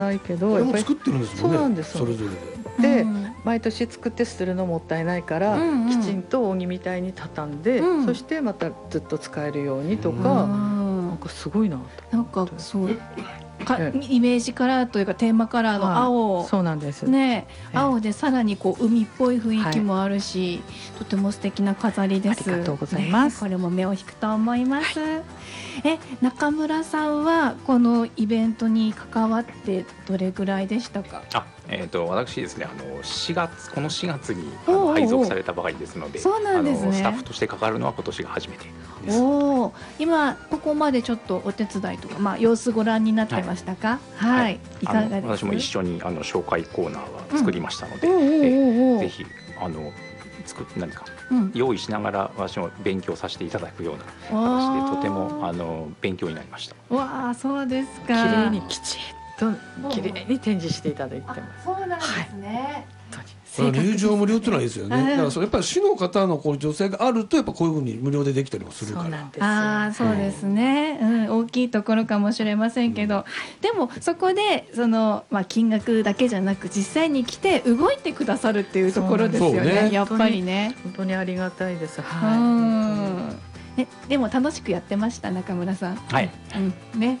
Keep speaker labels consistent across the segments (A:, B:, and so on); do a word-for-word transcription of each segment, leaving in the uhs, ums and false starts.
A: ないけど、
B: これ
A: やっぱり
B: も作ってるんですもんね。
A: そうなんです
B: それぞれで。
A: で、
C: うん
A: 毎年作って捨てるのもったいないから、
C: うんうん
A: きちんと扇みたいに畳んで、
C: うん
A: そしてまたずっと使えるようにと
C: う
A: か、
C: ん
A: なんかすごいなと。
C: なんかそうか
A: え
C: イメージカラーというかテーマカラーの青、
A: はい、そうなんです
C: ね、
A: ええ
C: 青でさらにこう海っぽい雰囲気もあるし、とても素敵な飾りです。
A: ありがとうございます、
C: ね、これも目を引くと思います、はい、え中村さんはこのイベントに関わってどれぐらいでしたか？
D: あ、えー、と私ですね、あのしがつこのしがつにあ
C: おうおうおう
D: の配属されたばかりですので、
C: そうなんですね。
D: あのスタッフとして関わるのは今年が初めてです。
C: おお、今ここまでちょっとお手伝いとか、まあ、様子ご覧になってましたか？はい、はい、いかがですか？
D: 私も一緒にあの紹介コーナーは作りましたので、
C: うん、おうおうおうおう
D: ぜひあの作何か
C: うん、
D: 用意しながら私も勉強させていただくような形でとてもあの勉強になりました。
C: わあ、そうですか。
A: 綺麗にきちっと綺麗に展示していただいてます。
C: そうなんですね。
B: この入場無料っていうのはいいですよね。だからそれやっぱり市の方のこう女性があるとやっぱこういうふうに無料でできたりもするから。
A: そうなんですよ。
C: ああ、そうですね、うん、大きいところかもしれませんけど、うん、でもそこでその、まあ、金額だけじゃなく実際に来て動いてくださるっていうところですよ ね, ねやっぱりね。
A: 本当にありがたいです。はい、
C: うんえでも楽しくやってました中村さん。
D: はい、
C: うん、ね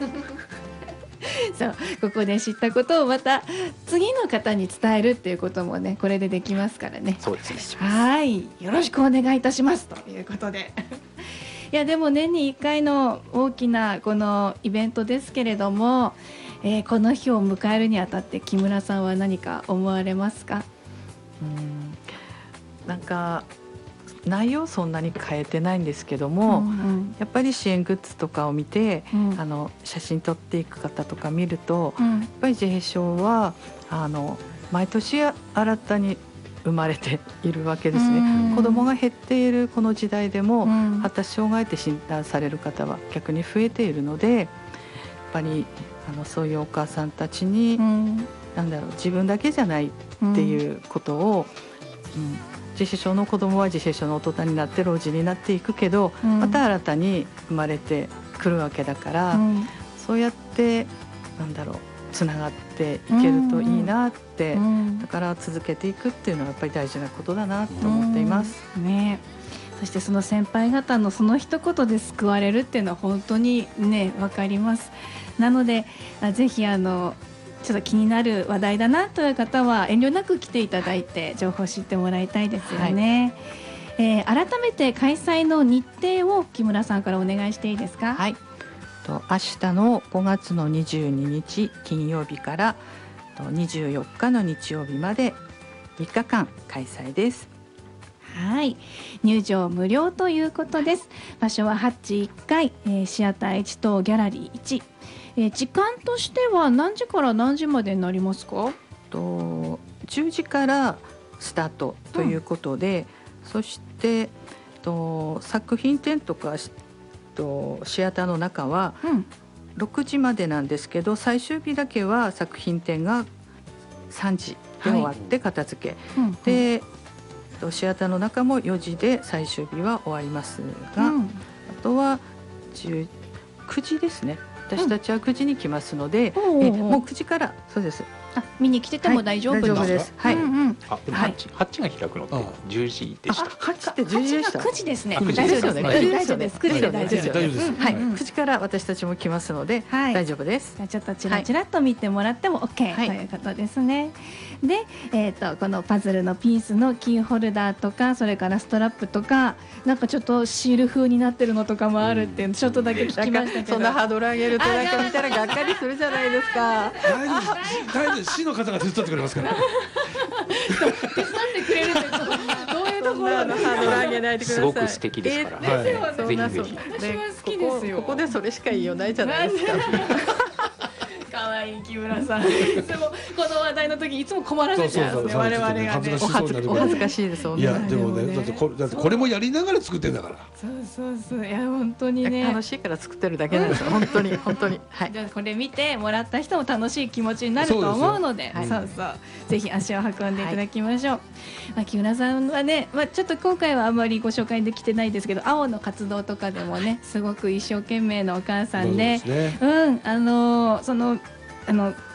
C: そう、ここで知ったことをまた次の方に伝えるっていうこともね、これでできますからね。
D: そうですね。
C: はい、よろしくお願いいたしますということでいやでも年にいっかいの大きなこのイベントですけれども、えー、この日を迎えるにあたって木村さんは何か思われますか？
A: うんなんか内容そんなに変えてないんですけども、うんうん、やっぱり支援グッズとかを見て、うん、あの写真撮っていく方とか見ると、うん、やっぱり自閉症はあの毎年新たに生まれているわけですね、うん、子どもが減っているこの時代でも、うん、発達障害って診断される方は逆に増えているので、やっぱりあのそういうお母さんたちに、うん、なんだろう、自分だけじゃないっていうことを、うん自閉症の子どもは自閉症の大人になって老人になっていくけど、うん、また新たに生まれてくるわけだから、うん、そうやってなんだろうつながっていけるといいなって、うん、だから続けていくっていうのはやっぱり大事なことだなと思っています、
C: うんね、そしてその先輩方のその一言で救われるっていうのは本当にね分かります。なのでぜひあのちょっと気になる話題だなという方は遠慮なく来ていただいて情報を知ってもらいたいですよね、はいえー、改めて開催の日程を木村さんからお願いしていいですか？
A: はい、と明日のごがつのにじゅうににち金曜日からにじゅうよっかの日曜日までみっかかん開催です。
C: はい、入場無料ということです。場所はハッチいっかい、えー、シアターいちとギャラリーいち、えー、時間としては何時から何時までになりますか？
A: とじゅうじからスタートということで、うん、そしてと作品展とかとシアターの中はろくじまでなんですけど、最終日だけは作品展がさんじで終わって片付け、はいうんうん、でシアターの中もよじで最終日は終わりますが、うん、あとはくじですね。私たちはくじに来ますので、うん、えもうくじからそうです。
C: あ、見に来てても大丈夫、はい、
A: 大丈夫です。はい。うんうん、
D: あ、でもハッチ、はい、ハッチが開くのってじゅうじでした。
A: あ、ハッチってじゅうじでした。
C: くじですね。
A: 大丈夫ですよね。
C: 大丈夫です。くじで大丈夫です。
A: はい。くじから私たちも来ますので大丈夫です。
C: じゃあちょっとチラチラと見てもらっても OK ということですね。で、えっとこのパズルのピースのキーホルダーとか、それからストラップとか、なんかちょっとシール風になってるのとかもあるっていうちょっとだけ聞きましたけど。
A: そんなハードル上げるとなんか見たらがっかりするじゃないですか。
B: 大丈夫、大丈夫、市の方が手伝ってくれますから。
C: 手伝ってくれるってどういうところ
A: のハードル上げないでください。
D: すごく素敵ですから。
C: ですよね。
D: ぜひぜひ。
C: 私は好きですよ。
A: ここでそれしか言いようないじゃないですか。
C: 可愛い木村さん。でもこの話題の時いつも困らせちゃうんですね。我々がね。
A: お恥ずかしいです。
B: いやでもね、だってこれだってこれもやりながら作ってんだから。
C: そうそうそう。いや本当にね。
A: 楽しいから作ってるだけなんですよ。本当に本当に。はい。
C: じゃあこれ見てもらった人も楽しい気持ちになると思うので、そうそう。ぜひ足を運んでいただきましょう。まあ木村さんはね、まあちょっと今回はあまりご紹介できてないですけど、青の活動とかでもね、すごく一生懸命のお母さんで、うん、あのそのあの